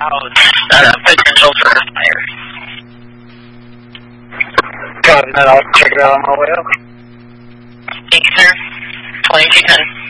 loud potential for a fire. Got it. I'll check it out on my way up. Thank you, sir. 2210.